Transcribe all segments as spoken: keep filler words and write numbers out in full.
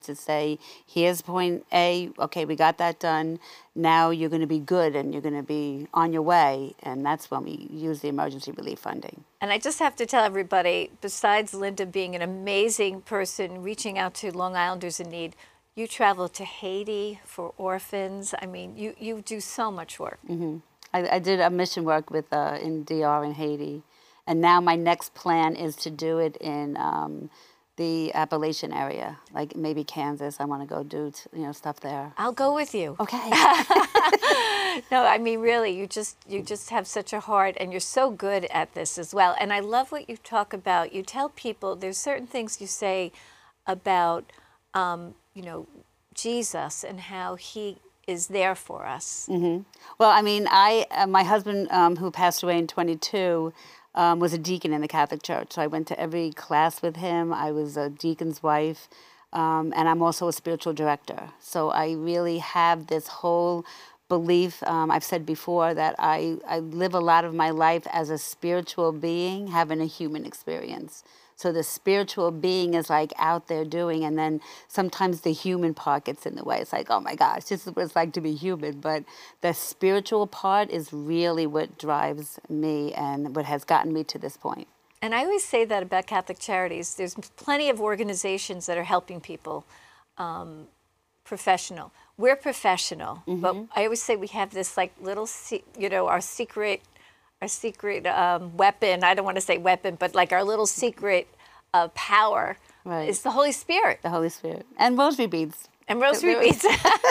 to say, here's point A, okay, we got that done. Now you're going to be good and you're going to be on your way. And that's when we use the emergency relief funding. And I just have to tell everybody, besides Linda being an amazing person reaching out to Long Islanders in need, you travel to Haiti for orphans. I mean, you, you do so much work. Mm-hmm. I, I did a mission work with uh, in D R in Haiti. And now my next plan is to do it in um, the Appalachian area, like maybe Kansas. I want to go do, you know, stuff there. I'll go with you. Okay. No, I mean, really, you just you just have such a heart, and you're so good at this as well. And I love what you talk about. You tell people there's certain things you say about, um, you know, Jesus and how he is there for us. Mm-hmm. Well, I mean, I uh, my husband, um, who passed away in twenty-two. Um, was a deacon in the Catholic Church. So I went to every class with him. I was a deacon's wife, um, and I'm also a spiritual director. So I really have this whole belief. Um, I've said before that I, I live a lot of my life as a spiritual being having a human experience. So the spiritual being is like out there doing, and then sometimes the human part gets in the way. It's like, oh my gosh, this is what it's like to be human. But the spiritual part is really what drives me and what has gotten me to this point. And I always say that about Catholic Charities. There's plenty of organizations that are helping people um, professional. We're professional, mm-hmm. but I always say we have this like little, you know, our secret Our secret um, weapon, I don't want to say weapon, but like our little secret uh, power right. is the Holy Spirit. The Holy Spirit. And rosary beads. And rosary beads.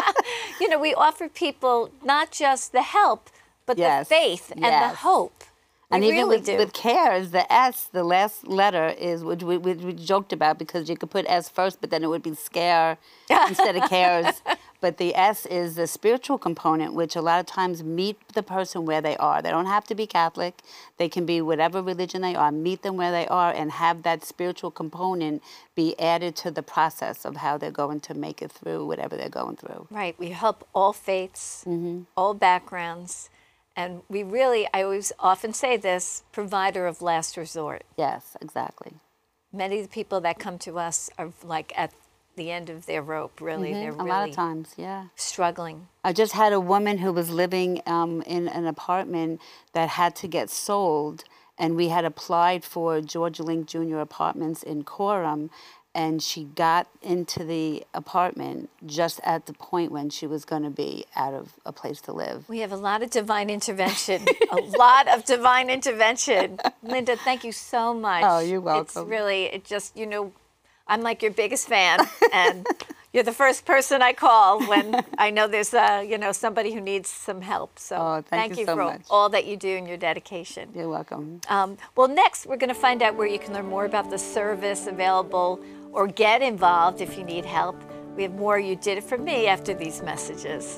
You know, we offer people not just the help, but yes. the faith and yes. the hope. We and even really with, do. with CARES, the S, the last letter is, which we, we, we joked about because you could put S first, but then it would be scare instead of CARES. But the S is the spiritual component, which a lot of times meet the person where they are. They don't have to be Catholic. They can be whatever religion they are. Meet them where they are and have that spiritual component be added to the process of how they're going to make it through whatever they're going through. Right. We help all faiths, mm-hmm. all backgrounds. And we really, I always often say this, provider of last resort. Yes, exactly. Many of the people that come to us are like at the end of their rope, really. Mm-hmm. They're really a lot of times, yeah. struggling. I just had a woman who was living um, in an apartment that had to get sold, and we had applied for Georgia Link Junior Apartments in Coram, and she got into the apartment just at the point when she was going to be out of a place to live. We have a lot of divine intervention, a lot of divine intervention. Linda, thank you so much. Oh, you're welcome. It's really, it just, you know, I'm like your biggest fan, and you're the first person I call when I know there's, uh, you know, somebody who needs some help. So oh, thank, thank you, you so for much. all that you do and your dedication. You're welcome. Um, well, next we're going to find out where you can learn more about the service available or get involved if you need help. We have more You Did It For Me after these messages.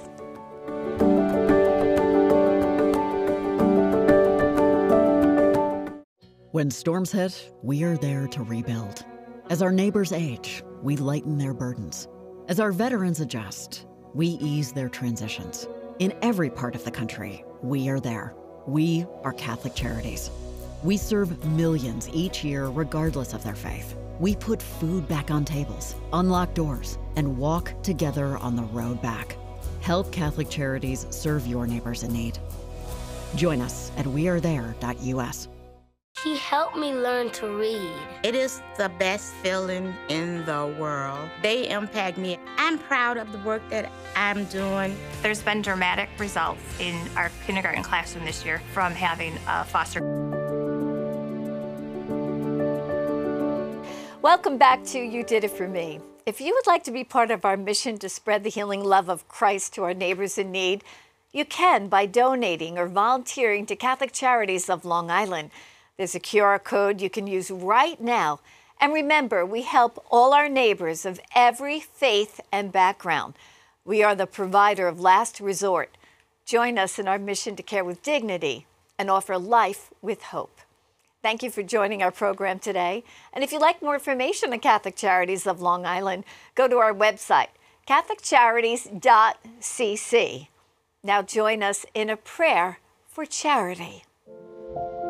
When storms hit, we are there to rebuild. As our neighbors age, we lighten their burdens. As our veterans adjust, we ease their transitions. In every part of the country, we are there. We are Catholic Charities. We serve millions each year regardless of their faith. We put food back on tables, unlock doors, and walk together on the road back. Help Catholic Charities serve your neighbors in need. Join us at we are there dot U S. He helped me learn to read. It is the best feeling in the world. They impact me. I'm proud of the work that I'm doing. There's been dramatic results in our kindergarten classroom this year from having a foster. Welcome back to You Did It For Me. If you would like to be part of our mission to spread the healing love of Christ to our neighbors in need, you can by donating or volunteering to Catholic Charities of Long Island. There's a Q R code you can use right now. And remember, we help all our neighbors of every faith and background. We are the provider of last resort. Join us in our mission to care with dignity and offer life with hope. Thank you for joining our program today. And if you'd like more information on Catholic Charities of Long Island, go to our website, catholic charities dot c c. Now join us in a prayer for charity.